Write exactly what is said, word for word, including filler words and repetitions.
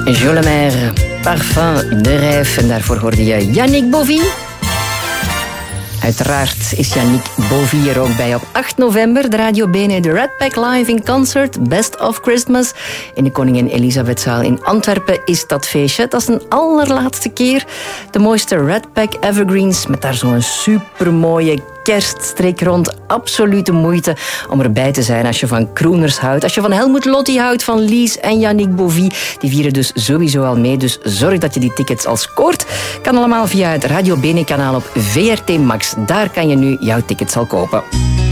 Je le Maire, Parfum de Rêve. En daarvoor hoorde je Yannick Bovie. Uiteraard is Yannick Bovie er ook bij op acht november. De Radio Bene, de Red Pack Live in Concert, Best of Christmas. In de Koningin Elisabethzaal in Antwerpen is dat feestje. Dat is een allerlaatste keer. De mooiste Red Pack Evergreens met daar zo'n supermooie kerststreek rond. Absolute moeite om erbij te zijn als je van crooners houdt. Als je van Helmut Lotti houdt, van Lies en Yannick Bovie. Die vieren dus sowieso al mee. Dus zorg dat je die tickets al scoort. Kan allemaal via het Radio Bene kanaal op V R T Max. Daar kan je nu jouw tickets al kopen.